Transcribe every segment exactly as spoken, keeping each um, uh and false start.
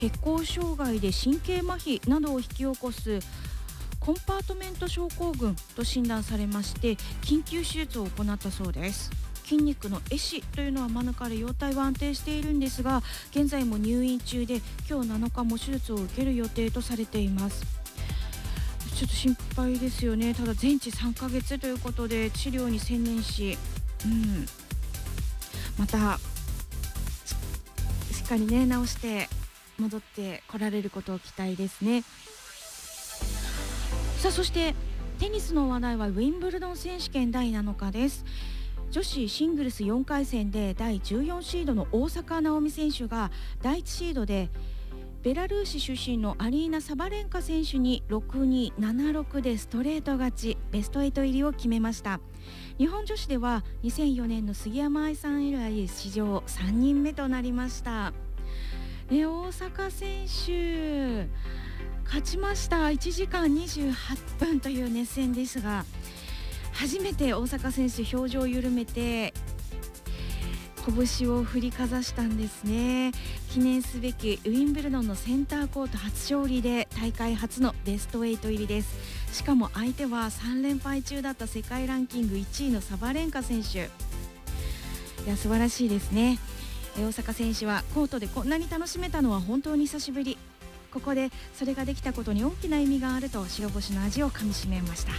血行障害で神経麻痺などを引き起こすコンパートメント症候群と診断されまして、緊急手術を行ったそうです。筋肉の壊死というのは免れ、容体は安定しているんですが、現在も入院中で、今日なのかも手術を受ける予定とされています。ちょっと心配ですよね。ただ全治さんかげつということで治療に専念し、うん、またししっかりね治して戻って来られることを期待ですね。さあ、そしてテニスの話題はウィンブルドン選手権だいなのかです。女子シングルスよんかい戦でだいじゅうよんシードの大坂なおみ選手がだいいちシードでベラルーシ出身のアリーナ・サバレンカ選手に ろくたいに、ななたいろく でストレート勝ち、ベストはち入りを決めました。日本女子ではにせんよねんの杉山愛さん以来史上さんにんめとなりました。ね、大坂選手勝ちました。いちじかんにじゅうはっぷんという熱戦ですが、初めて大坂選手表情を緩めて拳を振りかざしたんですね。記念すべきウィンブルドンのセンターコート初勝利で大会初のベストはち入りです。しかも相手はさん連敗中だった世界ランキングいちいのサバレンカ選手。いや素晴らしいですね。大坂選手はコートでこんなに楽しめたのは本当に久しぶり、ここでそれができたことに大きな意味があると白星の味をかみしめました。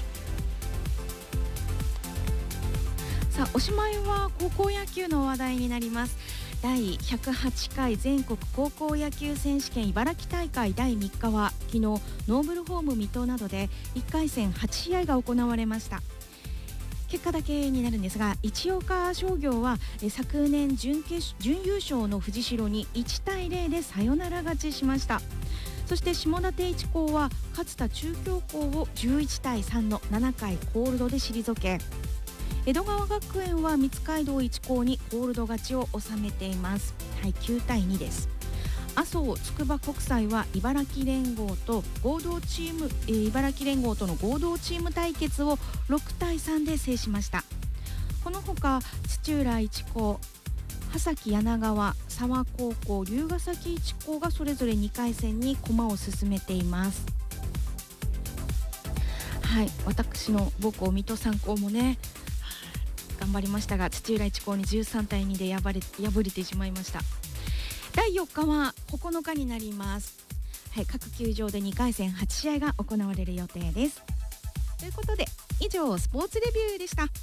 さあ、おしまいは高校野球の話題になります。だいひゃくはちかい全国高校野球選手権茨城大会だいみっかは昨日ノーブルホーム水戸などでいっかい戦はち試合が行われました。結果だけになるんですが、市岡商業は昨年 準決準優勝の藤代にいちたいゼロでサヨナラ勝ちしました。そして下館一高は勝田中京高をじゅういちたいさんのななかいコールドで退け、江戸川学園は三街道一高にコールド勝ちを収めています。はい、きゅうたいにです。麻生筑波国際は茨城連合と合同チーム、えー、茨城連合との合同チーム対決をろくたいさんで制しました。このほか土浦一高、波崎柳川、佐和高校、龍ヶ崎一高がそれぞれにかい戦に駒を進めています。はい、私の母校水戸三高もね頑張りましたが、土浦一高にじゅうさんたいにで敗れ、敗れてしまいました。だいよっかはここのかになります。はい、各球場でにかい戦はち試合が行われる予定です。ということで以上スポーツレビューでした。